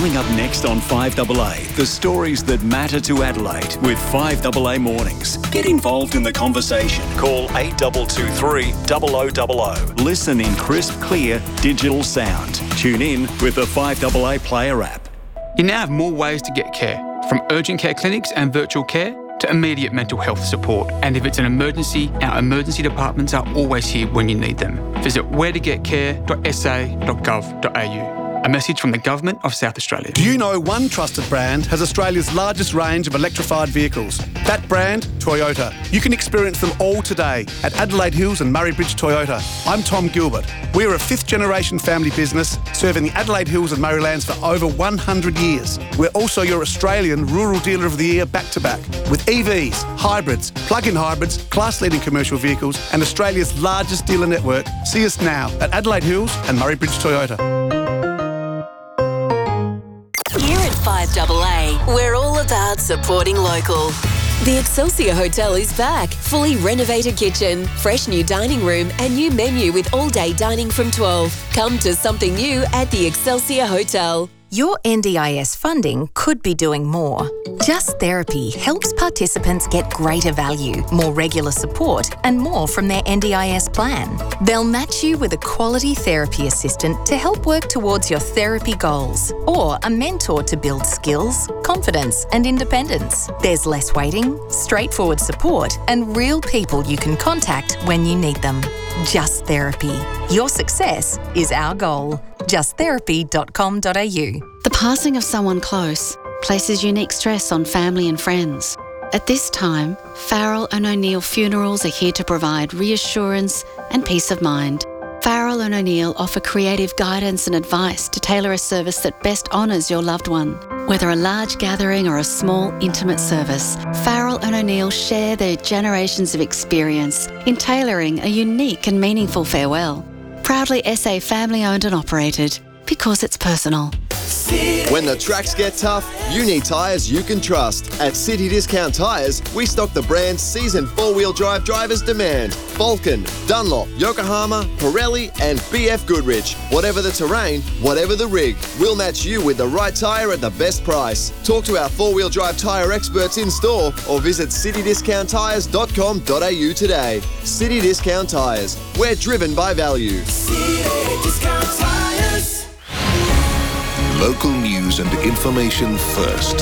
Coming up next on 5AA, the stories that matter to Adelaide with 5AA Mornings. Get involved in the conversation. Call 8223 0000. Listen in crisp, clear, digital sound. Tune in with the 5AA Player app. You now have more ways to get care, from urgent care clinics and virtual care to immediate mental health support. And if it's an emergency, our emergency departments are always here when you need them. Visit wheretogetcare.sa.gov.au. A message from the Government of South Australia. Do you know one trusted brand has Australia's largest range of electrified vehicles? That brand, Toyota. You can experience them all today at Adelaide Hills and Murray Bridge Toyota. I'm Tom Gilbert. We are a fifth-generation family business serving the Adelaide Hills and Murraylands for over 100 years. We're also your Australian Rural Dealer of the Year back-to-back with EVs, hybrids, plug-in hybrids, class-leading commercial vehicles and Australia's largest dealer network. See us now at Adelaide Hills and Murray Bridge Toyota. Here at 5AA, we're all about supporting local. The Excelsior Hotel is back. Fully renovated kitchen, fresh new dining room and new menu with all-day dining from 12. Come to something new at the Excelsior Hotel. Your NDIS funding could be doing more. Just Therapy helps participants get greater value, more regular support and more from their NDIS plan. They'll match you with a quality therapy assistant to help work towards your therapy goals or a mentor to build skills, confidence and independence. There's less waiting, straightforward support and real people you can contact when you need them. Just Therapy. Your success is our goal. justtherapy.com.au. The passing of someone close places unique stress on family and friends. At this time, Farrell and O'Neill Funerals are here to provide reassurance and peace of mind. Farrell and O'Neill offer creative guidance and advice to tailor a service that best honours your loved one. Whether a large gathering or a small, intimate service, Farrell and O'Neill share their generations of experience in tailoring a unique and meaningful farewell. Proudly SA family-owned and operated, because it's personal. When the tracks get tough, you need tyres you can trust. At City Discount Tyres, we stock the brands seasoned four-wheel drive drivers demand. Vulcan, Dunlop, Yokohama, Pirelli and BF Goodrich. Whatever the terrain, whatever the rig, we'll match you with the right tyre at the best price. Talk to our four-wheel drive tyre experts in store or visit citydiscounttyres.com.au today. City Discount Tyres. We're driven by value. City Discount Tyres. Local news and information first.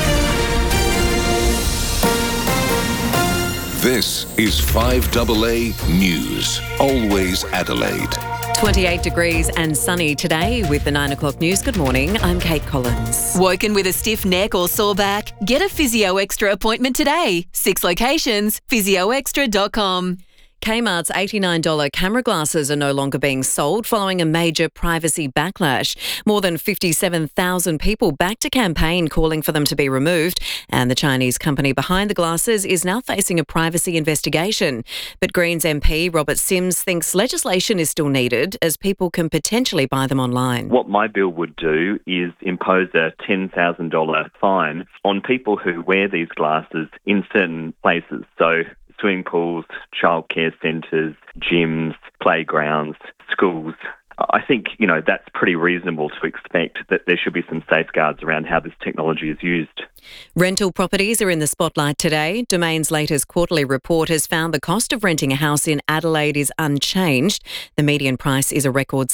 This is 5AA News. Always Adelaide. 28 degrees and sunny today with the 9 o'clock news. Good morning, I'm Kate Collins. Woken with a stiff neck or sore back? Get a Physio Extra appointment today. 6 locations, physioextra.com. Kmart's $89 camera glasses are no longer being sold following a major privacy backlash. More than 57,000 people backed a campaign calling for them to be removed, and the Chinese company behind the glasses is now facing a privacy investigation. But Greens MP Robert Sims thinks legislation is still needed as people can potentially buy them online. What my bill would do is impose a $10,000 fine on people who wear these glasses in certain places. So swimming pools, childcare centres, gyms, playgrounds, schools. I think, that's pretty reasonable to expect that there should be some safeguards around how this technology is used. Rental properties are in the spotlight today. Domain's latest quarterly report has found the cost of renting a house in Adelaide is unchanged. The median price is a record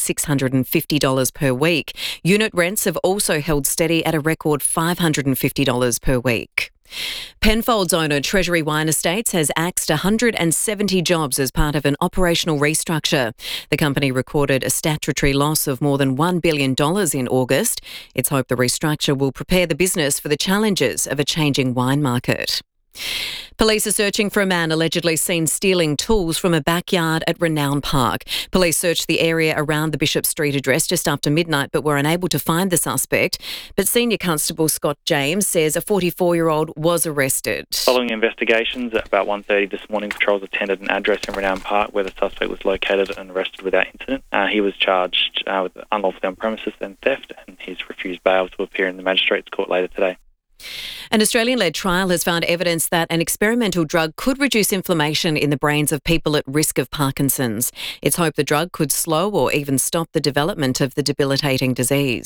$650 per week. Unit rents have also held steady at a record $550 per week. Penfolds owner Treasury Wine Estates has axed 170 jobs as part of an operational restructure. The company recorded a statutory loss of more than $1 billion in August. It's hoped the restructure will prepare the business for the challenges of a changing wine market. Police are searching for a man allegedly seen stealing tools from a backyard at Renown Park. Police searched the area around the Bishop Street address just after midnight but were unable to find the suspect. But Senior Constable Scott James says a 44-year-old was arrested. Following investigations, at about 1:30 this morning, patrols attended an address in Renown Park where the suspect was located and arrested without incident. He was charged with unlawfully on premises and theft, and he's refused bail to appear in the Magistrates Court later today. An Australian-led trial has found evidence that an experimental drug could reduce inflammation in the brains of people at risk of Parkinson's. It's hoped the drug could slow or even stop the development of the debilitating disease.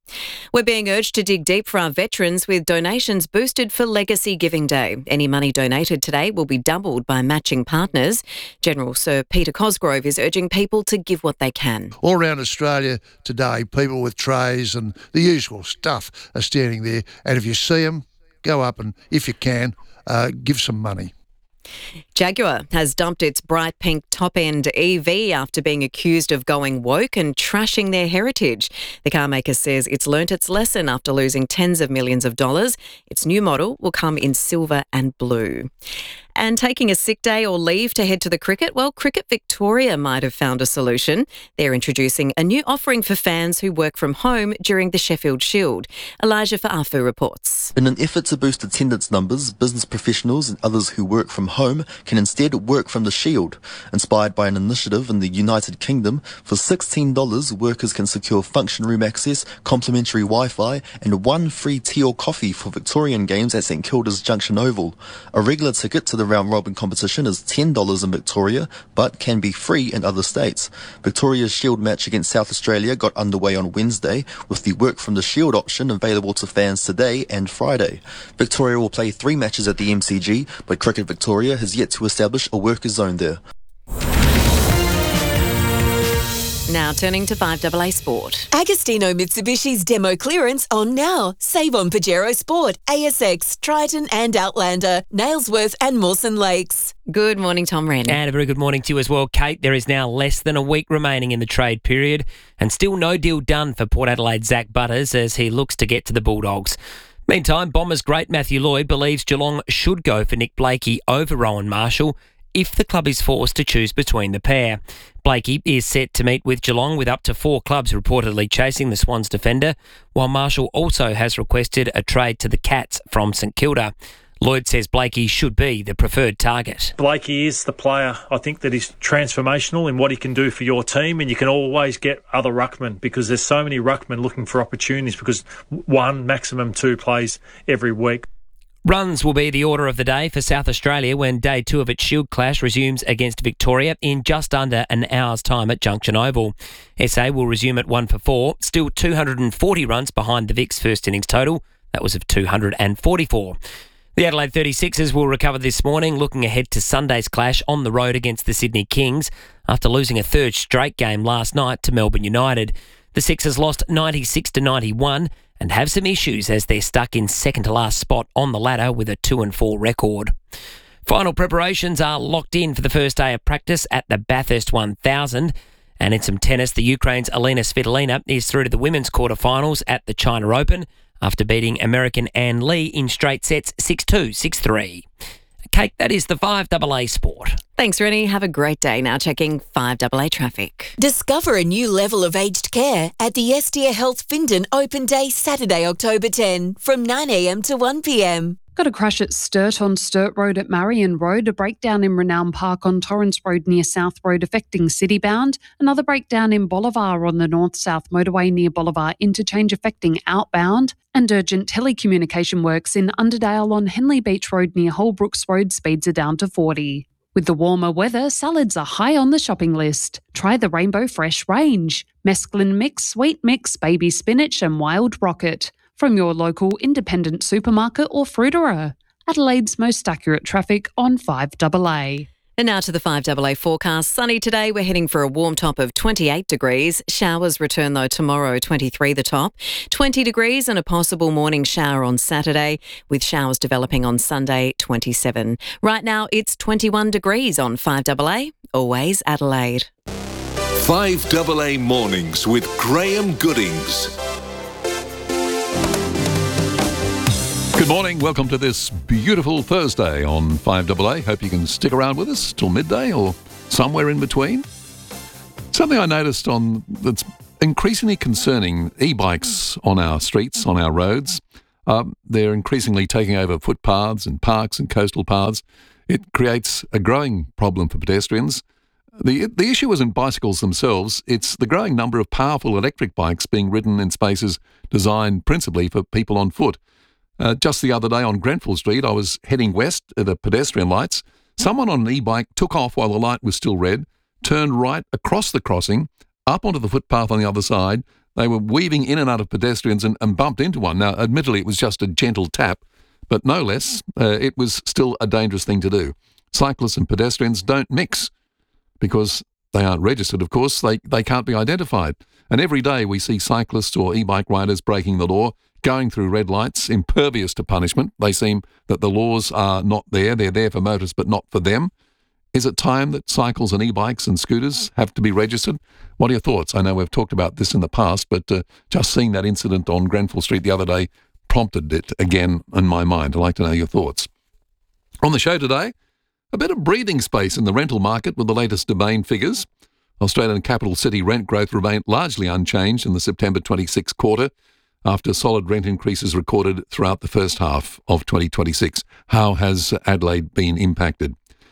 We're being urged to dig deep for our veterans with donations boosted for Legacy Giving Day. Any money donated today will be doubled by matching partners. General Sir Peter Cosgrove is urging people to give what they can. All around Australia today, people with trays and the usual stuff are standing there. And if you see them, go up and, if you can, give some money. Jaguar has dumped its bright pink top-end EV after being accused of going woke and trashing their heritage. The car maker says it's learnt its lesson after losing tens of millions of dollars. Its new model will come in silver and blue. And taking a sick day or leave to head to the cricket? Well, Cricket Victoria might have found a solution. They're introducing a new offering for fans who work from home during the Sheffield Shield. Elijah Fa'afu reports. In an effort to boost attendance numbers, business professionals and others who work from home can instead work from the Shield. Inspired by an initiative in the United Kingdom, for $16, workers can secure function room access, complimentary Wi-Fi and one free tea or coffee for Victorian games at St Kilda's Junction Oval. A regular ticket to the round-robin competition is $10 in Victoria, but can be free in other states. Victoria's Shield match against South Australia got underway on Wednesday, with the work from the Shield option available to fans today and Friday. Victoria will play 3 matches at the MCG, but Cricket Victoria has yet to establish a workers' zone there. Now turning to 5AA Sport. Agostino Mitsubishi's demo clearance on now. Save on Pajero Sport, ASX, Triton and Outlander, Nailsworth and Mawson Lakes. Good morning, Tom Wren. And a very good morning to you as well, Kate. There is now less than a week remaining in the trade period and still no deal done for Port Adelaide's Zach Butters as he looks to get to the Bulldogs. Meantime, Bombers great Matthew Lloyd believes Geelong should go for Nick Blakey over Rowan Marshall if the club is forced to choose between the pair. Blakey is set to meet with Geelong, with up to 4 clubs reportedly chasing the Swans defender, while Marshall also has requested a trade to the Cats from St Kilda. Lloyd says Blakey should be the preferred target. Blakey is the player, I think, that is transformational in what he can do for your team, and you can always get other ruckmen because there's so many ruckmen looking for opportunities because 1, maximum 2 plays every week. Runs will be the order of the day for South Australia when Day 2 of its Shield clash resumes against Victoria in just under an hour's time at Junction Oval. SA will resume at 1 for 4, still 240 runs behind the Vic's first innings total. That was of 244. The Adelaide 36ers will recover this morning, looking ahead to Sunday's clash on the road against the Sydney Kings after losing a third straight game last night to Melbourne United. The Sixers lost 96-91 and have some issues as they're stuck in second-to-last spot on the ladder with a 2-4 record. Final preparations are locked in for the first day of practice at the Bathurst 1000. And in some tennis, the Ukraine's Elena Svitolina is through to the women's quarterfinals at the China Open after beating American Ann Lee in straight sets 6-2, 6-3. Kate, that is the 5AA Sport. Thanks, Rennie. Have a great day. Now checking 5AA traffic. Discover a new level of aged care at the Estia Health Findon Open Day Saturday, October 10 from 9am to 1pm. Got a crash at Sturt on Sturt Road at Marion Road, a breakdown in Renown Park on Torrens Road near South Road affecting Citybound, another breakdown in Bolivar on the North-South Motorway near Bolivar Interchange affecting outbound, and urgent telecommunication works in Underdale on Henley Beach Road near Holbrooks Road, speeds are down to 40. With the warmer weather, salads are high on the shopping list. Try the Rainbow Fresh range, mesclun mix, sweet mix, baby spinach and wild rocket. From your local independent supermarket or fruiterer. Adelaide's most accurate traffic on 5AA. And now to the 5AA forecast. Sunny today. We're heading for a warm top of 28 degrees. Showers return though tomorrow, 23 the top. 20 degrees and a possible morning shower on Saturday, with showers developing on Sunday, 27. Right now it's 21 degrees on 5AA. Always Adelaide. 5AA Mornings with Graham Goodings. Good morning. Welcome to this beautiful Thursday on 5AA. Hope you can stick around with us till midday or somewhere in between. Something I noticed that's increasingly concerning e-bikes on our streets, on our roads. They're increasingly taking over footpaths and parks and coastal paths. It creates a growing problem for pedestrians. The issue isn't bicycles themselves. It's the growing number of powerful electric bikes being ridden in spaces designed principally for people on foot. Just the other day on Grenfell Street, I was heading west at the pedestrian lights. Someone on an e-bike took off while the light was still red, turned right across the crossing, up onto the footpath on the other side, They were weaving in and out of pedestrians and bumped into one. Now, admittedly, it was just a gentle tap, but no less, it was still a dangerous thing to do. Cyclists and pedestrians don't mix because they aren't registered, of course. They can't be identified. And every day we see cyclists or e-bike riders breaking the law, going through red lights, impervious to punishment. They seem that the laws are not there. They're there for motorists, but not for them. Is it time that cycles and e-bikes and scooters have to be registered? What are your thoughts? I know we've talked about this in the past, but just seeing that incident on Grenfell Street the other day prompted it again in my mind. I'd like to know your thoughts. On the show today, a bit of breathing space in the rental market with the latest Domain figures. Australian capital city rent growth remained largely unchanged in the September 26 quarter after solid rent increases recorded throughout the first half of 2026. How has Adelaide been impacted?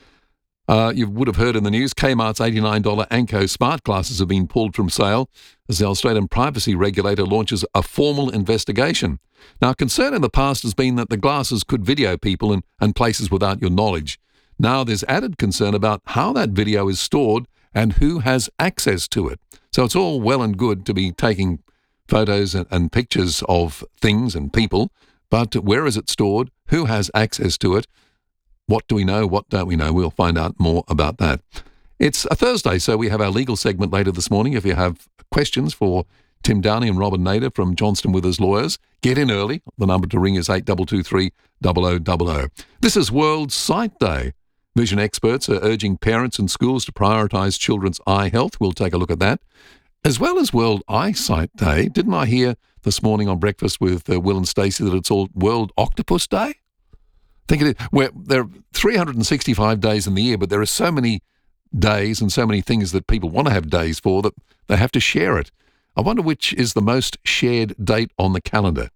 You would have heard in the news, Kmart's $89 Anko smart glasses have been pulled from sale as the Australian privacy regulator launches a formal investigation. Now, concern in the past has been that the glasses could video people and places without your knowledge. Now there's added concern about how that video is stored and who has access to it. So it's all well and good to be taking photos and pictures of things and people, but where is it stored? Who has access to it? What do we know? What don't we know? We'll find out more about that. It's a Thursday, so we have our legal segment later this morning. If you have questions for Tim Downey and Robin Nader from Johnston Withers Lawyers, get in early. The number to ring is 8223 0000. This is World Sight Day. Vision experts are urging parents and schools to prioritise children's eye health. We'll take a look at that. As well as World Eyesight Day, didn't I hear this morning on breakfast with Will and Stacey that it's all World Octopus Day? I think it is. Where there are 365 days in the year, but there are so many days and so many things that people want to have days for that they have to share it. I wonder which is the most shared date on the calendar.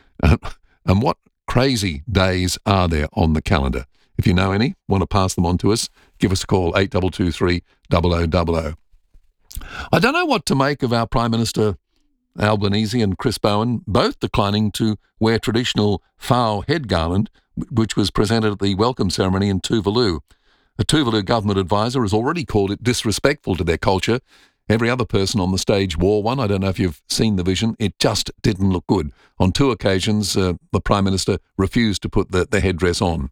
And what crazy days are there on the calendar? If you know any, want to pass them on to us, give us a call, 8223 0000. I don't know what to make of our Prime Minister Albanese and Chris Bowen, both declining to wear traditional whao head garland, which was presented at the welcome ceremony in Tuvalu. A Tuvalu government advisor has already called it disrespectful to their culture. Every other person on the stage wore one. I don't know if you've seen the vision. It just didn't look good. On 2 occasions, the Prime Minister refused to put the headdress on.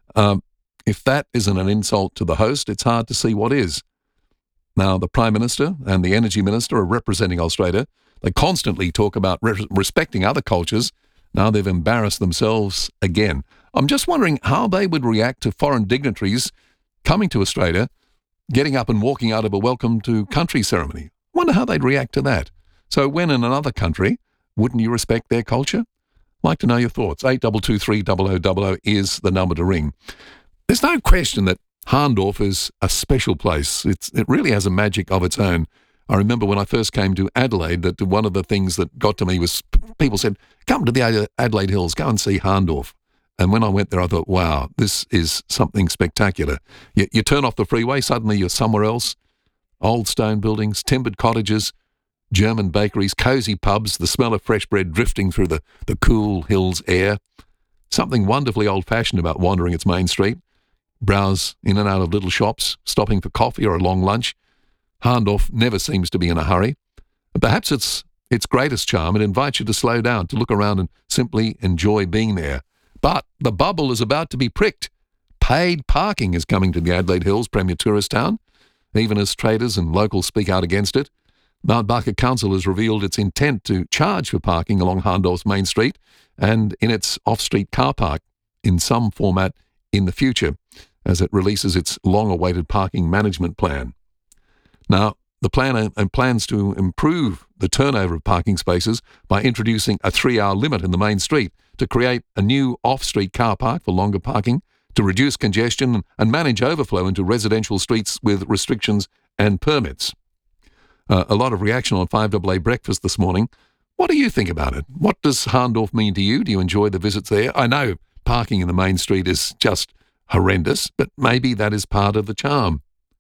If that isn't an insult to the host, it's hard to see what is. Now, the Prime Minister and the Energy Minister are representing Australia. They constantly talk about respecting other cultures. Now they've embarrassed themselves again. I'm just wondering how they would react to foreign dignitaries coming to Australia, getting up and walking out of a welcome to country ceremony. I wonder how they'd react to that. So when in another country, wouldn't you respect their culture? I'd like to know your thoughts. 8223 0000 is the number to ring. There's no question that Hahndorf is a special place. It really has a magic of its own. I remember when I first came to Adelaide that one of the things that got to me was people said, come to the Adelaide Hills, go and see Hahndorf. And when I went there, I thought, wow, this is something spectacular. You turn off the freeway, suddenly you're somewhere else. Old stone buildings, timbered cottages, German bakeries, cosy pubs, the smell of fresh bread drifting through the cool hills air. Something wonderfully old-fashioned about wandering its main street. Browse in and out of little shops, stopping for coffee or a long lunch. Hahndorf never seems to be in a hurry. And perhaps its greatest charm, it invites you to slow down, to look around and simply enjoy being there. But the bubble is about to be pricked. Paid parking is coming to the Adelaide Hills, premier tourist town, even as traders and locals speak out against it. Mount Barker Council has revealed its intent to charge for parking along Hahndorf's main street and in its off-street car park in some format in the future as it releases its long-awaited parking management plan. Now, the plan plans to improve the turnover of parking spaces by introducing a 3-hour limit in the main street to create a new off-street car park for longer parking, to reduce congestion and manage overflow into residential streets with restrictions and permits. A lot of reaction on 5AA Breakfast this morning. What do you think about it? What does Hahndorf mean to you? Do you enjoy the visits there? I know parking in the main street is just horrendous, but maybe that is part of the charm.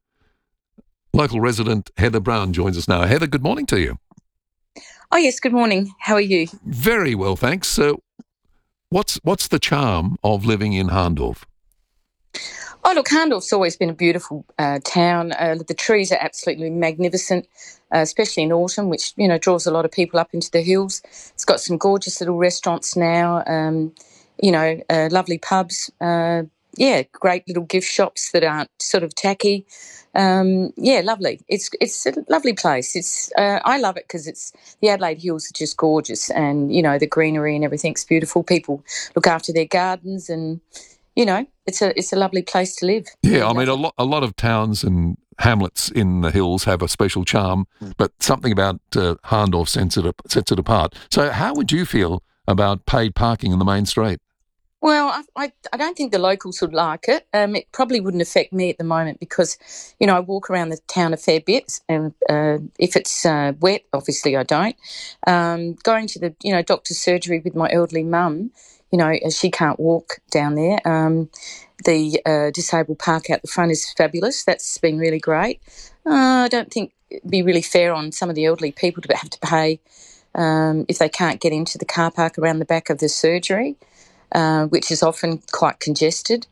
Local resident Heather Brown joins us now. Heather, good morning to you. Oh, yes, good morning. How are you? Very well, thanks. So what's the charm of living in Hahndorf? Oh, look, Hahndorf's always been a beautiful town. The trees are absolutely magnificent, especially in autumn, which, draws a lot of people up into the hills. It's got some gorgeous little restaurants now, lovely pubs. Great little gift shops that aren't sort of tacky. Lovely. It's a lovely place. I love it because the Adelaide Hills are just gorgeous, and the greenery and everything's beautiful. People look after their gardens, and it's a lovely place to live. Yeah, I mean a lot of towns and hamlets in the hills have a special charm, but something about Hahndorf sets it apart. So, how would you feel about paid parking in the main street? Well, I don't think the locals would like it. It probably wouldn't affect me at the moment because, I walk around the town a fair bit, and if it's wet, obviously I don't. Going to the, doctor's surgery with my elderly mum, as she can't walk down there, the disabled park out the front is fabulous. That's been really great. I don't think it'd be really fair on some of the elderly people to have to pay if they can't get into the car park around the back of the surgery. Which is often quite congested.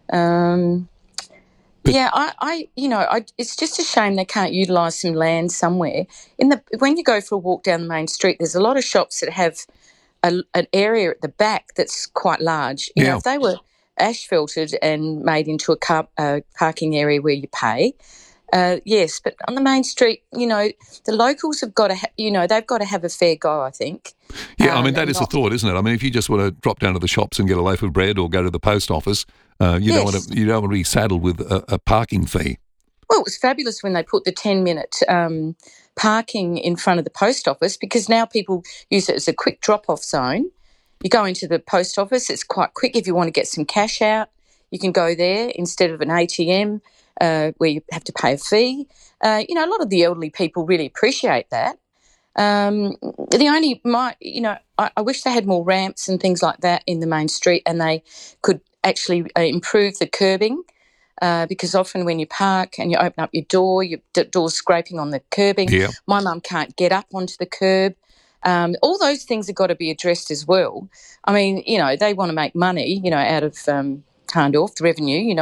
It's just a shame they can't utilise some land somewhere. When you go for a walk down the main street, there's a lot of shops that have an area at the back that's quite large. If they were asphalted and made into a parking area where you pay, yes, but on the main street, the locals have got to, they've got to have a fair go, I think. Yeah, I mean, that is a thought, isn't it? I mean, if you just want to drop down to the shops and get a loaf of bread or go to the post office, you don't want to be saddled with a parking fee. Well, it was fabulous when they put the 10-minute parking in front of the post office, because now people use it as a quick drop-off zone. You go into the post office, it's quite quick. If you want to get some cash out, you can go there instead of an ATM where you have to pay a fee. A lot of the elderly people really appreciate that. I wish they had more ramps and things like that in the main street, and they could actually improve the curbing, because often when you park and you open up your door, your door's scraping on the curbing. Yeah. My mum can't get up onto the curb. All those things have got to be addressed as well. I mean, they want to make money, out of Hahndorf, the revenue,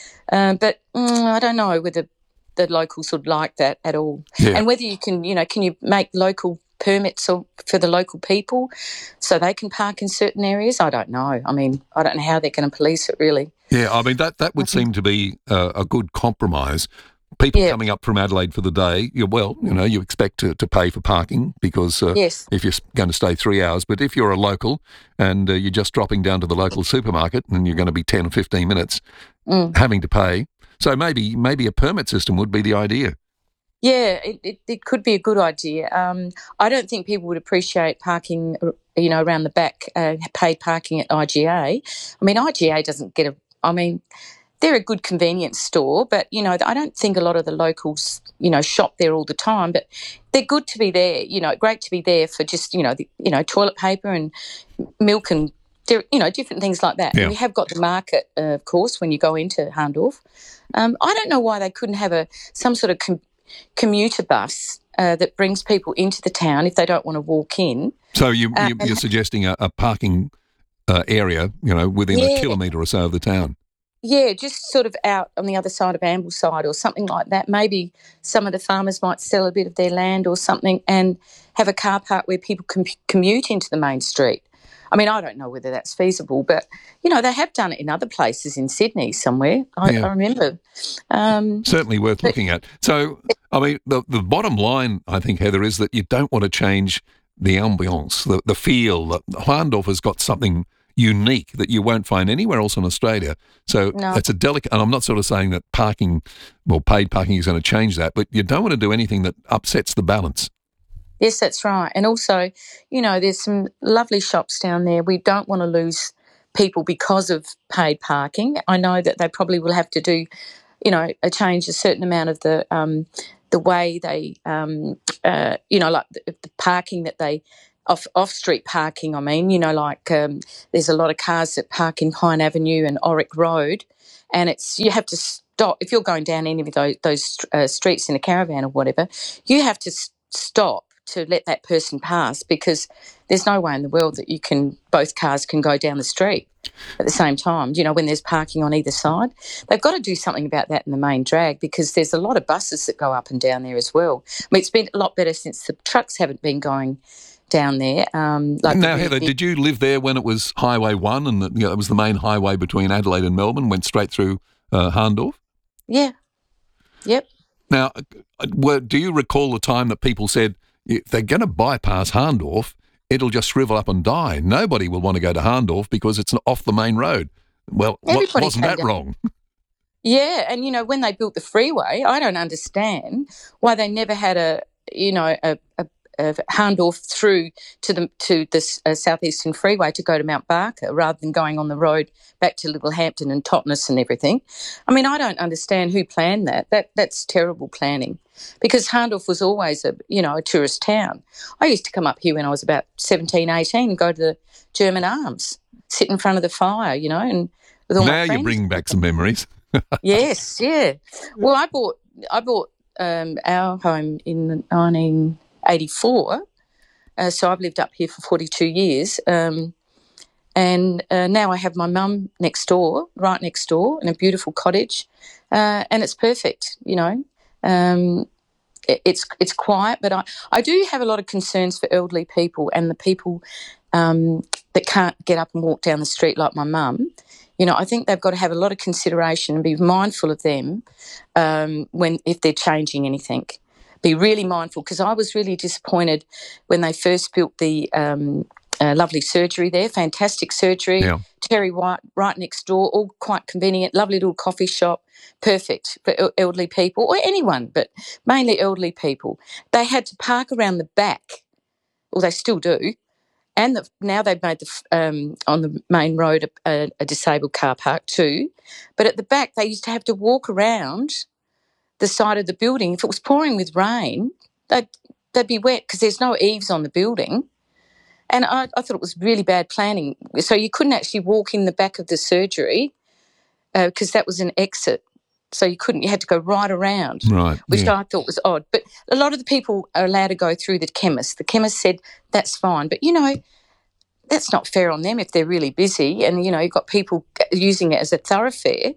but I don't know whether the locals would like that at all. Yeah. And whether you can you make local permits for the local people so they can park in certain areas? I don't know. I mean, I don't know how they're going to police it, really. Yeah, I mean, that would seem to be a good compromise. People coming up from Adelaide for the day, you expect to pay for parking because if you're going to stay 3 hours. But if you're a local and you're just dropping down to the local supermarket and you're going to be 10 or 15 minutes having to pay, so maybe a permit system would be the idea. Yeah, it could be a good idea. I don't think people would appreciate parking, around the back, paid parking at IGA. I mean, IGA doesn't get they're a good convenience store, but, I don't think a lot of the locals, shop there all the time, but they're good to be there, great to be there for just, toilet paper and milk and, different things like that. Yeah. And we have got the market, of course, when you go into Hahndorf. I don't know why they couldn't have some sort of commuter bus that brings people into the town if they don't want to walk in. So you're suggesting a parking area, within a kilometre or so of the town? Yeah, just sort of out on the other side of Ambleside or something like that. Maybe some of the farmers might sell a bit of their land or something and have a car park where people can commute into the main street. I mean, I don't know whether that's feasible, but, they have done it in other places in Sydney somewhere. I remember. Certainly worth looking at. So, I mean, the bottom line, I think, Heather, is that you don't want to change the ambience, the feel. Hahndorf has got something unique that you won't find anywhere else in Australia. So it's a delicate, and I'm not sort of saying that paid parking is going to change that, but you don't want to do anything that upsets the balance. Yes, that's right. And also, there's some lovely shops down there. We don't want to lose people because of paid parking. I know that they probably will have to do, change a certain amount of the way they, like the parking that they, off-street parking, I mean, there's a lot of cars that park in Pine Avenue and Oric Road, and you have to stop. If you're going down any of those streets in a caravan or whatever, you have to stop to let that person pass because there's no way in the world that both cars can go down the street. at the same time, you know, when there's parking on either side. They've got to do something about that in the main drag because there's a lot of buses that go up and down there as well. I mean, it's been a lot better since the trucks haven't been going down there. Now, Heather, did you live there when it was Highway 1 and it was the main highway between Adelaide and Melbourne, went straight through Hahndorf? Yeah. Yep. Now, do you recall the time that people said, if they're going to bypass Hahndorf, it'll just shrivel up and die. Nobody will want to go to Hahndorf because it's off the main road. Well, wasn't that wrong? Yeah, and, you know, when they built the freeway, I don't understand why they never had a Hahndorf through to the southeastern freeway to go to Mount Barker rather than going on the road back to Littlehampton and Totnes and everything. I mean, I don't understand who planned that. That's terrible planning because Hahndorf was always a tourist town. I used to come up here when I was about 17, 18 and go to the German Arms, sit in front of the fire, you know, and with all my friends. Now you're bringing back some memories. Yes, yeah. Well, I bought our home in 1984, so I've lived up here for 42 years, and now I have my mum right next door, in a beautiful cottage, and it's perfect, you know. It's quiet, but I do have a lot of concerns for elderly people and the people that can't get up and walk down the street like my mum. You know, I think they've got to have a lot of consideration and be mindful of them if they're changing anything. Be really mindful because I was really disappointed when they first built the lovely surgery there, fantastic surgery. Yeah. Terry White right next door, all quite convenient, lovely little coffee shop, perfect for elderly people or anyone, but mainly elderly people. They had to park around the back, well, they still do, and now they've made on the main road a disabled car park too, but at the back they used to have to walk around the side of the building. If it was pouring with rain, they'd be wet because there's no eaves on the building. And I thought it was really bad planning. So you couldn't actually walk in the back of the surgery because that was an exit. So you had to go right around, which I thought was odd. But a lot of the people are allowed to go through the chemist. The chemist said that's fine. But, you know, that's not fair on them if they're really busy and, you know, you've got people using it as a thoroughfare.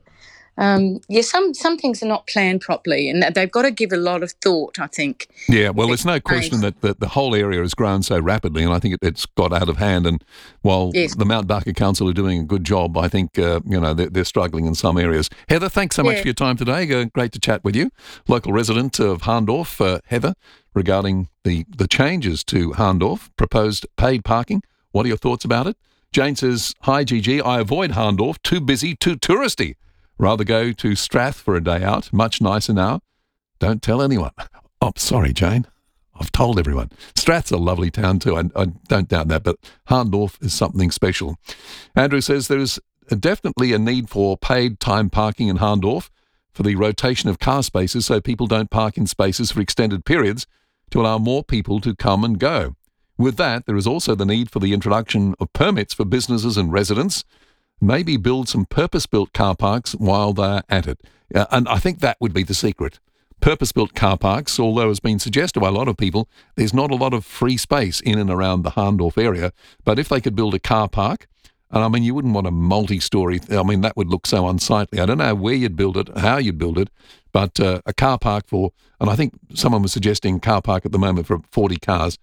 Some things are not planned properly and they've got to give a lot of thought, I think. Yeah, well, there's no question that the whole area has grown so rapidly and I think it's got out of hand. And while the Mount Barker Council are doing a good job, I think, they're struggling in some areas. Heather, thanks so much for your time today. Great to chat with you. Local resident of Hahndorf, Heather, regarding the changes to Hahndorf, proposed paid parking. What are your thoughts about it? Jane says, hi, Gigi, I avoid Hahndorf, too busy, too touristy. Rather go to Strath for a day out. Much nicer now. Don't tell anyone. Oh, sorry, Jane. I've told everyone. Strath's a lovely town too. I don't doubt that, but Hahndorf is something special. Andrew says there's definitely a need for paid time parking in Hahndorf for the rotation of car spaces so people don't park in spaces for extended periods to allow more people to come and go. With that, there is also the need for the introduction of permits for businesses and residents. Maybe build some purpose-built car parks while they're at it. And I think that would be the secret. Purpose-built car parks, although has been suggested by a lot of people, there's not a lot of free space in and around the Hahndorf area. But if they could build a car park, and I mean, you wouldn't want a multi-storey, that would look so unsightly. I don't know where you'd build it, how you'd build it, but a car park and I think someone was suggesting car park at the moment for 40 cars.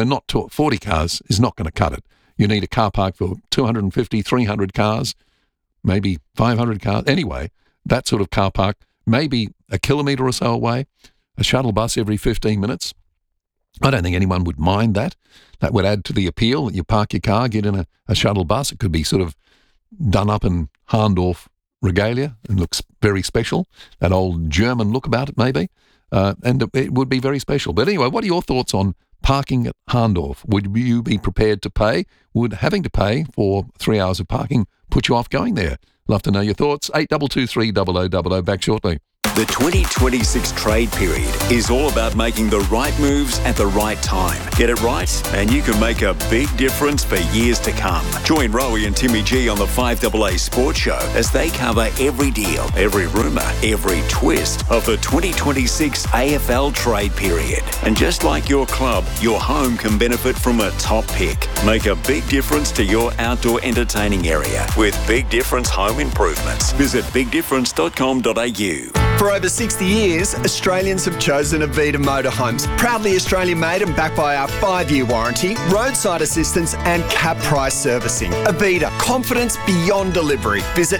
40 cars is not going to cut it. You need a car park for 250, 300 cars, maybe 500 cars. Anyway, that sort of car park, maybe a kilometre or so away, a shuttle bus every 15 minutes. I don't think anyone would mind that. That would add to the appeal. You park your car, get in a shuttle bus. It could be sort of done up in Hahndorf regalia and looks very special. That old German look about it, maybe. And it would be very special. But anyway, what are your thoughts on parking at Hahndorf? Would you be prepared to pay? Would having to pay for 3 hours of parking put you off going there? Love to know your thoughts. 8223 0000. Back shortly. The 2026 trade period is all about making the right moves at the right time. Get it right, and you can make a big difference for years to come. Join Rowie and Timmy G on the 5AA Sports Show as they cover every deal, every rumour, every twist of the 2026 AFL trade period. And just like your club, your home can benefit from a top pick. Make a big difference to your outdoor entertaining area with Big Difference Home Improvements. Visit bigdifference.com.au. For over 60 years, Australians have chosen Avita Motorhomes. Proudly Australian made and backed by our 5-year warranty, roadside assistance and cap price servicing. Avita, confidence beyond delivery. Visit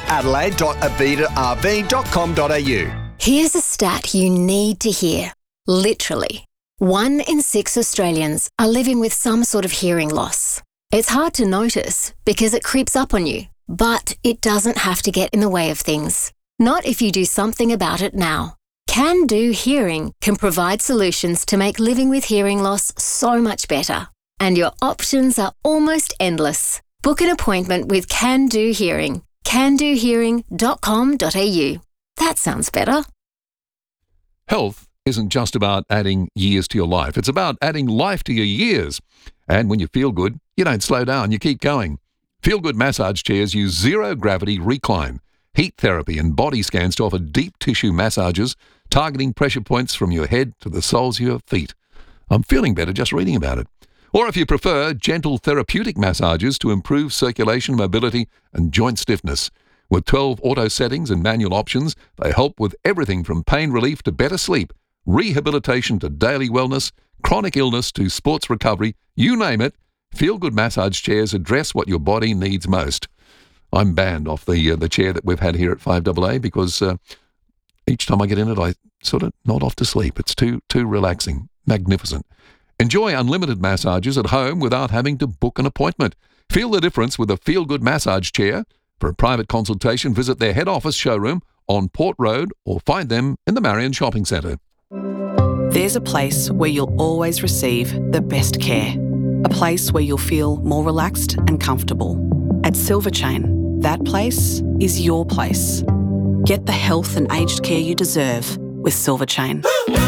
adelaide.avitarv.com.au. Here's a stat you need to hear. Literally, 1 in 6 Australians are living with some sort of hearing loss. It's hard to notice because it creeps up on you, but it doesn't have to get in the way of things. Not if you do something about it now. Can Do Hearing can provide solutions to make living with hearing loss so much better. And your options are almost endless. Book an appointment with Can Do Hearing. candohearing.com.au. That sounds better. Health isn't just about adding years to your life. It's about adding life to your years. And when you feel good, you don't slow down, you keep going. Feel Good massage chairs use zero-gravity recline, heat therapy and body scans to offer deep tissue massages, targeting pressure points from your head to the soles of your feet. I'm feeling better just reading about it. Or if you prefer, gentle therapeutic massages to improve circulation, mobility and joint stiffness. With 12 auto settings and manual options, they help with everything from pain relief to better sleep, rehabilitation to daily wellness, chronic illness to sports recovery, you name it. Feel Good massage chairs address what your body needs most. I'm banned off the chair that we've had here at 5AA because each time I get in it, I sort of nod off to sleep. It's too relaxing, magnificent. Enjoy unlimited massages at home without having to book an appointment. Feel the difference with a Feel Good massage chair. For a private consultation, visit their head office showroom on Port Road or find them in the Marion Shopping Centre. There's a place where you'll always receive the best care. A place where you'll feel more relaxed and comfortable. At Silver Chain, that place is your place. Get the health and aged care you deserve with Silver Chain.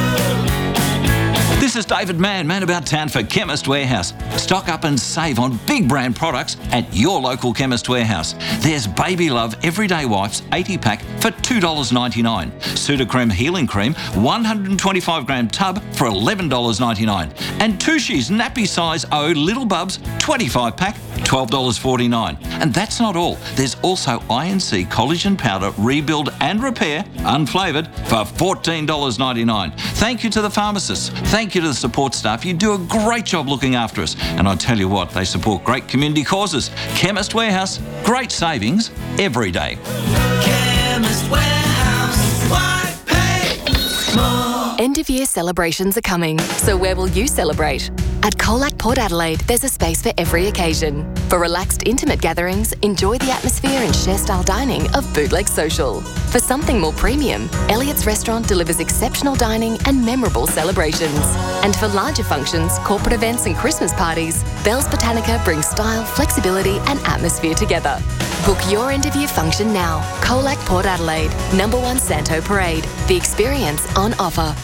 This is David Mann about town for Chemist Warehouse. Stock up and save on big brand products at your local Chemist Warehouse. There's Baby Love Everyday Wipes 80-pack for $2.99. Sudocrem Healing Cream 125-gram tub for $11.99. And Tushy's Nappy Size O Little Bubs 25-pack, $12.49. And that's not all. There's also INC Collagen Powder Rebuild and Repair, unflavoured, for $14.99. Thank you to the pharmacists. Thank you to the support staff. You do a great job looking after us. And I tell you what, they support great community causes. Chemist Warehouse, great savings every day. Chemist Warehouse, why pay more? End of year celebrations are coming, so where will you celebrate? At Colac Port Adelaide, there's a space for every occasion. For relaxed, intimate gatherings, enjoy the atmosphere and share-style dining of Bootleg Social. For something more premium, Elliott's Restaurant delivers exceptional dining and memorable celebrations. And for larger functions, corporate events and Christmas parties, Bell's Botanica brings style, flexibility and atmosphere together. Book your end-of-year function now. Colac Port Adelaide, number 1 Santo Parade. The experience on offer.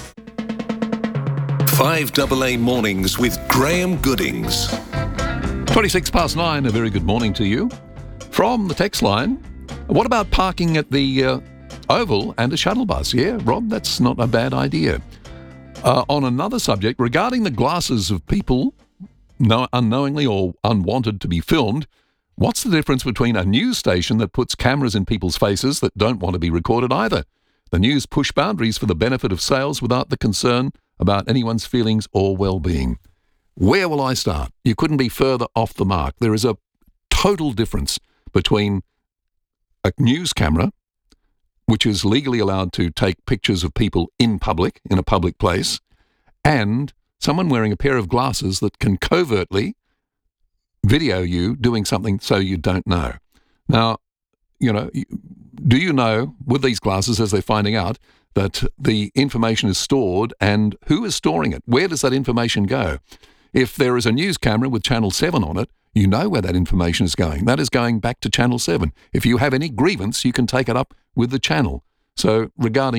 5AA Mornings with Graham Goodings. 26 past 9, a very good morning to you. From the text line, what about parking at the Oval and a shuttle bus? Yeah, Rob, that's not a bad idea. On another subject, regarding the glasses of people unknowingly or unwanted to be filmed, what's the difference between a news station that puts cameras in people's faces that don't want to be recorded either? The news push boundaries for the benefit of sales without the concern about anyone's feelings or well-being. Where will I start? You couldn't be further off the mark. There is a total difference between a news camera, which is legally allowed to take pictures of people in public, in a public place, and someone wearing a pair of glasses that can covertly video you doing something so you don't know. Now, you know, do you know with these glasses, as they're finding out, that the information is stored and who is storing it? Where does that information go? If there is a news camera with Channel 7 on it, you know where that information is going. That is going back to Channel 7. If you have any grievance, you can take it up with the channel. So regarding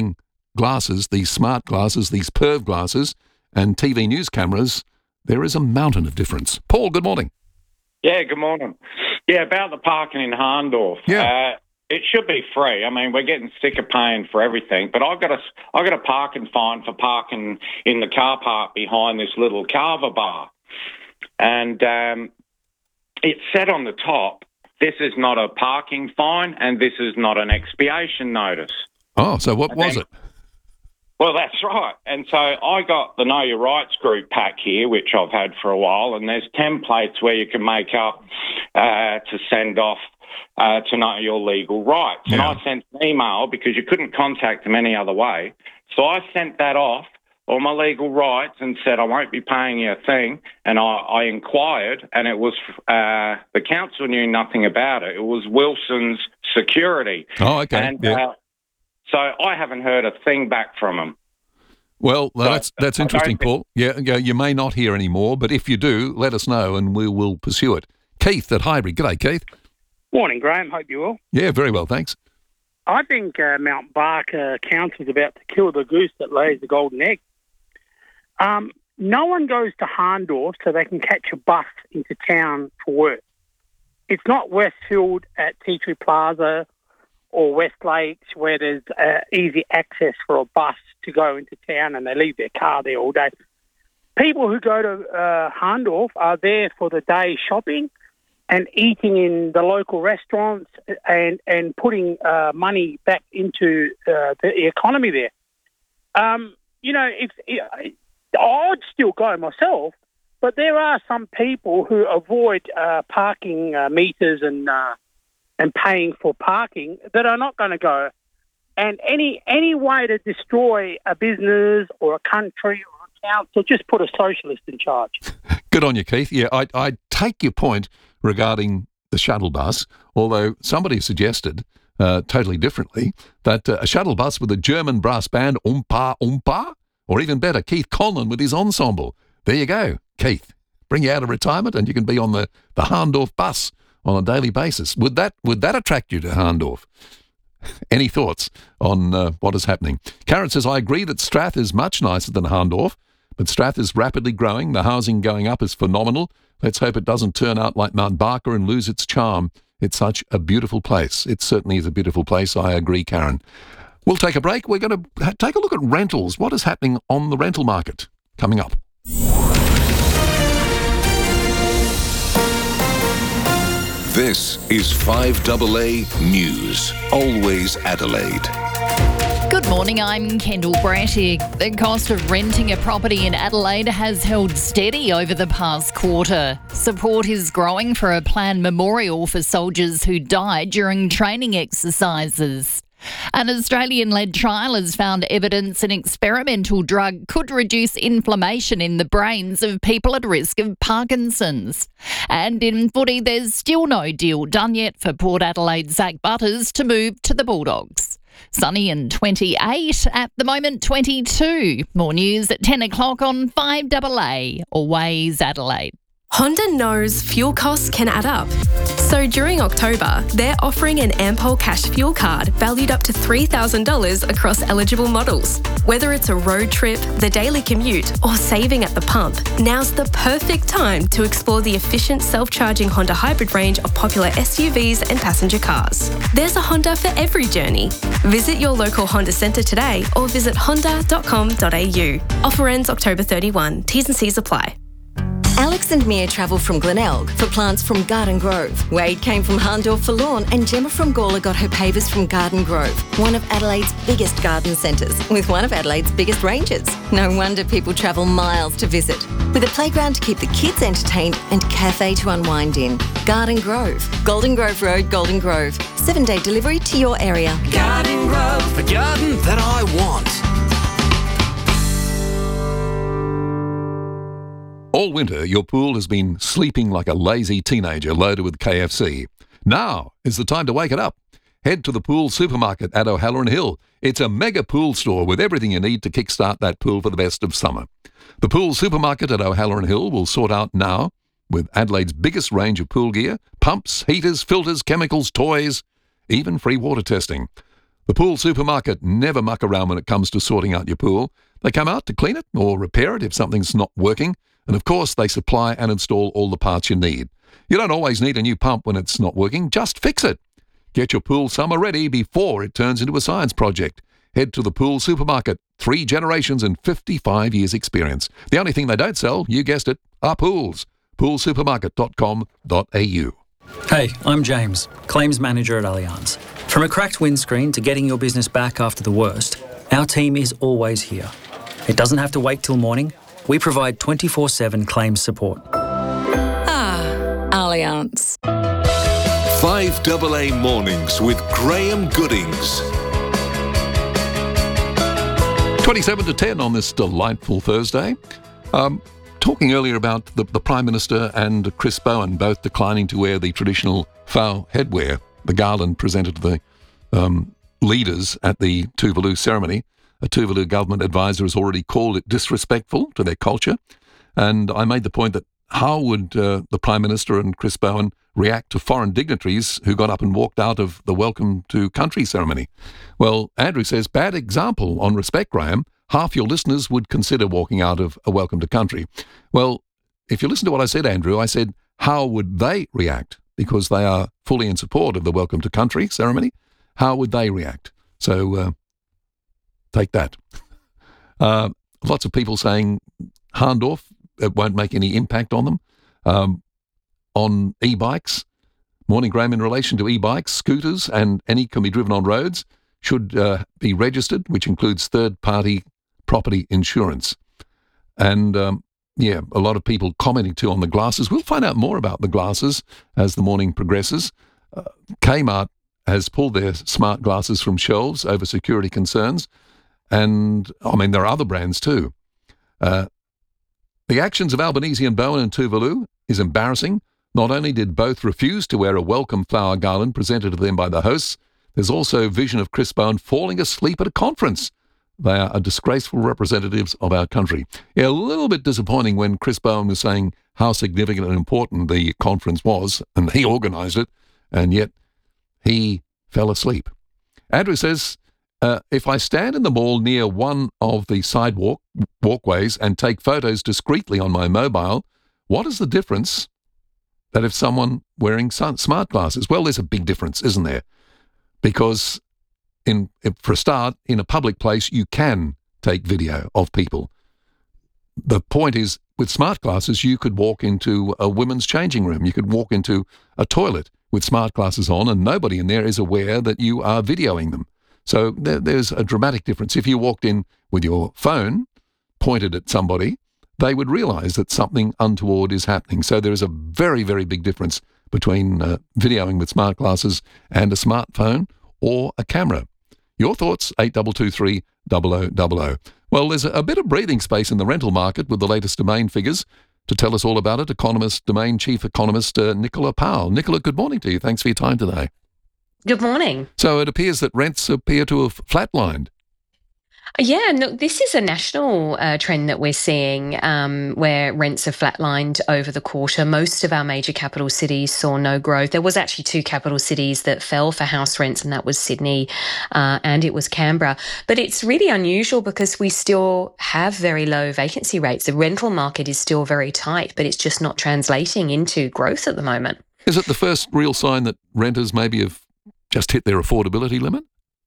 glasses, these smart glasses, these perv glasses, and TV news cameras, there is a mountain of difference. Paul, good morning. Yeah, good morning. Yeah, about the parking in Harndorf. Yeah. It should be free. I mean, we're getting sick of paying for everything, but I got a parking fine for parking in the car park behind this little Carver bar, and it said on the top, "This is not a parking fine, and this is not an expiation notice." Oh, so what was it? Well, that's right. And so I got the Know Your Rights group pack here, which I've had for a while, and there's templates where you can make up to send off to know your legal rights. Yeah. And I sent an email because you couldn't contact them any other way. So I sent that off, all my legal rights, and said I won't be paying you a thing. And I inquired, and it was the council knew nothing about it. It was Wilson's Security. Oh, okay. And, yeah. So I haven't heard a thing back from them. Well, that's interesting, Paul. Yeah, you may not hear any more, but if you do, let us know and we will pursue it. Keith at Highbury. G'day, Keith. Morning, Graham. Hope you're well. Yeah, very well, thanks. I think Mount Barker Council's about to kill the goose that lays the golden egg. No one goes to Harndorf so they can catch a bus into town for work. It's not Westfield at Tea Tree Plaza or West Lakes where there's easy access for a bus to go into town and they leave their car there all day. People who go to Harndorf are there for the day shopping and eating in the local restaurants and putting money back into the economy there. I'd still go myself, but there are some people who avoid parking meters and paying for parking that are not going to go. And any way to destroy a business or a country or a council, just put a socialist in charge. Good on you, Keith. Yeah, I take your point regarding the shuttle bus, although somebody suggested totally differently that a shuttle bus with a German brass band, Oompa Oompa, or even better, Keith Conlon with his ensemble. There you go, Keith. Bring you out of retirement and you can be on the Harndorf bus on a daily basis. Would that attract you to Harndorf? Any thoughts on what is happening? Karen says, I agree that Strath is much nicer than Harndorf, but Strath is rapidly growing. The housing going up is phenomenal. Let's hope it doesn't turn out like Mount Barker and lose its charm. It's such a beautiful place. It certainly is a beautiful place. I agree, Karen. We'll take a break. We're going to take a look at rentals. What is happening on the rental market? Coming up. This is 5AA News. Always Adelaide. Good morning, I'm Kendall Brattick. The cost of renting a property in Adelaide has held steady over the past quarter. Support is growing for a planned memorial for soldiers who died during training exercises. An Australian-led trial has found evidence an experimental drug could reduce inflammation in the brains of people at risk of Parkinson's. And in footy, there's still no deal done yet for Port Adelaide's Zach Butters to move to the Bulldogs. Sunny and 28, at the moment 22. More news at 10 o'clock on 5AA, Always Adelaide. Honda knows fuel costs can add up. So during October, they're offering an Ampol Cash Fuel Card valued up to $3,000 across eligible models. Whether it's a road trip, the daily commute, or saving at the pump, now's the perfect time to explore the efficient self-charging Honda hybrid range of popular SUVs and passenger cars. There's a Honda for every journey. Visit your local Honda centre today or visit honda.com.au. Offer ends October 31. T's and C's apply. Alex and Mia travel from Glenelg for plants from Garden Grove. Wade came from Harndorf for lawn and Gemma from Gawler got her pavers from Garden Grove, one of Adelaide's biggest garden centres with one of Adelaide's biggest ranges. No wonder people travel miles to visit. With a playground to keep the kids entertained and cafe to unwind in. Garden Grove, Golden Grove Road, Golden Grove. 7-day delivery to your area. Garden Grove, the garden that I want. All winter, your pool has been sleeping like a lazy teenager loaded with KFC. Now is the time to wake it up. Head to the Pool Supermarket at O'Halloran Hill. It's a mega pool store with everything you need to kickstart that pool for the best of summer. The Pool Supermarket at O'Halloran Hill will sort out now with Adelaide's biggest range of pool gear, pumps, heaters, filters, chemicals, toys, even free water testing. The Pool Supermarket never muck around when it comes to sorting out your pool. They come out to clean it or repair it if something's not working. And of course, they supply and install all the parts you need. You don't always need a new pump when it's not working. Just fix it. Get your pool summer ready before it turns into a science project. Head to the Pool Supermarket. 3 generations and 55 years experience. The only thing they don't sell, you guessed it, are pools. Poolsupermarket.com.au. Hey, I'm James, Claims Manager at Allianz. From a cracked windscreen to getting your business back after the worst, our team is always here. It doesn't have to wait till morning. We provide 24/7 claims support. Allianz. 5AA Mornings with Graham Goodings. 27 to 10 on this delightful Thursday. Talking earlier about the Prime Minister and Chris Bowen both declining to wear the traditional whau headwear, the garland presented to the leaders at the Tuvalu ceremony. A Tuvalu government advisor has already called it disrespectful to their culture. And I made the point that how would the Prime Minister and Chris Bowen react to foreign dignitaries who got up and walked out of the Welcome to Country ceremony? Well, Andrew says, bad example on respect, Graham. Half your listeners would consider walking out of a Welcome to Country. Well, if you listen to what I said, Andrew, I said, how would they react? Because they are fully in support of the Welcome to Country ceremony. How would they react? So take that. Lots of people saying Hahndorf, it won't make any impact on them. On e-bikes, Morning Graham, in relation to e-bikes, scooters and any can be driven on roads should be registered, which includes third-party property insurance. And, a lot of people commenting too on the glasses. We'll find out more about the glasses as the morning progresses. Kmart has pulled their smart glasses from shelves over security concerns. And, there are other brands too. The actions of Albanese and Bowen and Tuvalu is embarrassing. Not only did both refuse to wear a welcome flower garland presented to them by the hosts, there's also vision of Chris Bowen falling asleep at a conference. They are disgraceful representatives of our country. Yeah, a little bit disappointing when Chris Bowen was saying how significant and important the conference was, and he organised it, and yet he fell asleep. Andrew says, if I stand in the mall near one of the walkways and take photos discreetly on my mobile, what is the difference that if someone wearing smart glasses? Well, there's a big difference, isn't there? Because for a start, in a public place, you can take video of people. The point is, with smart glasses, you could walk into a women's changing room. You could walk into a toilet with smart glasses on, and nobody in there is aware that you are videoing them. So there's a dramatic difference. If you walked in with your phone pointed at somebody, they would realise that something untoward is happening. So there is a very, very big difference between videoing with smart glasses and a smartphone or a camera. Your thoughts, 8223 0000. Well, there's a bit of breathing space in the rental market with the latest Domain figures. To tell us all about it, Domain Chief Economist Nicola Powell. Nicola, good morning to you. Thanks for your time today. Good morning. So it appears that rents appear to have flatlined. Yeah, no, this is a national trend that we're seeing where rents have flatlined over the quarter. Most of our major capital cities saw no growth. There was actually 2 capital cities that fell for house rents, and that was Sydney and it was Canberra. But it's really unusual because we still have very low vacancy rates. The rental market is still very tight, but it's just not translating into growth at the moment. Is it the first real sign that renters maybe have just hit their affordability limit?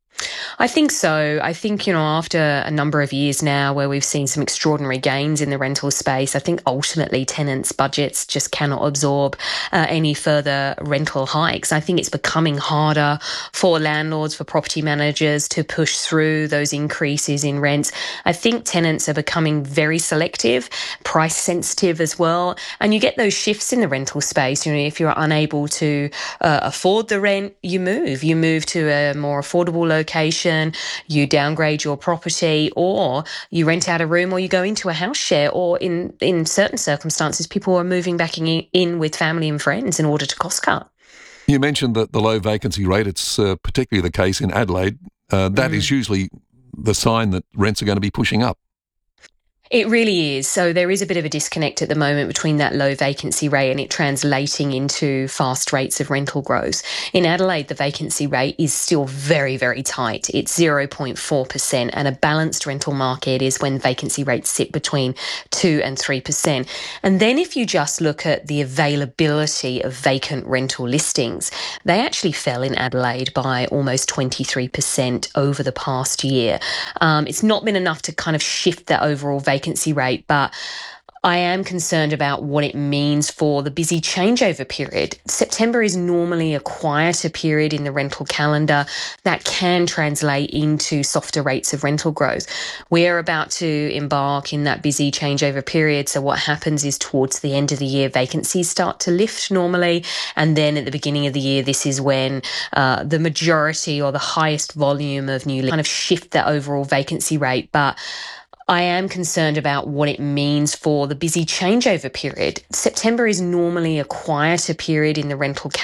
I think so. I think, after a number of years now where we've seen some extraordinary gains in the rental space, I think ultimately tenants' budgets just cannot absorb any further rental hikes. I think it's becoming harder for landlords, for property managers to push through those increases in rents. I think tenants are becoming very selective, price sensitive as well. And you get those shifts in the rental space. If you're unable to afford the rent, you move to a more affordable location, you downgrade your property, or you rent out a room, or you go into a house share, or in certain circumstances, people are moving back in with family and friends in order to cost cut. You mentioned that the low vacancy rate, it's particularly the case in Adelaide. That is usually the sign that rents are going to be pushing up. It really is. So there is a bit of a disconnect at the moment between that low vacancy rate and it translating into fast rates of rental growth. In Adelaide, the vacancy rate is still very, very tight. It's 0.4%, and a balanced rental market is when vacancy rates sit between 2 and 3%. And then if you just look at the availability of vacant rental listings, they actually fell in Adelaide by almost 23% over the past year. It's not been enough to kind of shift that overall vacancy rate, but I am concerned about what it means for the busy changeover period. September is normally a quieter period in the rental calendar that can translate into softer rates of rental growth. We're about to embark in that busy changeover period, so what happens is towards the end of the year, vacancies start to lift normally, and then at the beginning of the year, this is when the majority or the highest volume of new kind of shift that overall vacancy rate, but I am concerned about what it means for the busy changeover period. September is normally a quieter period in the rental calendar.